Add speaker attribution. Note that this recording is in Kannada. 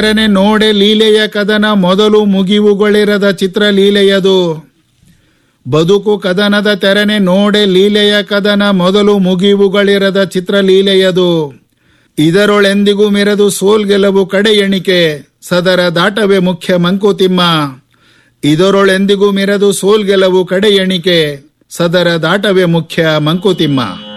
Speaker 1: ತೆರನೆ ನೋಡೆ ಲೀಲೆಯ ಕದನ ಮೊದಲು ಮುಗಿವುಗಳಿರದ ಚಿತ್ರ ಲೀಲೆಯದು. ಬದುಕು ಕದನದ ತೆರನೆ ನೋಡೆ ಲೀಲೆಯ ಕದನ ಮೊದಲು ಮುಗಿವುಗಳಿರದ ಚಿತ್ರ ಲೀಲೆಯದು. ಇದರೊಳೆಂದಿಗೂ ಮಿರದು ಸೋಲ್ ಗೆಲುವು ಕಡೆ ಎಣಿಕೆ ಸದರ ದಾಟವೇ ಮುಖ್ಯ ಮಂಕುತಿಮ್ಮ. ಇದರೊಳೆಂದಿಗೂ ಮಿರದು ಸೋಲ್ ಗೆಲುವು ಕಡೆ ಎಣಿಕೆ ಸದರ ದಾಟವೇ ಮುಖ್ಯ ಮಂಕುತಿಮ್ಮ.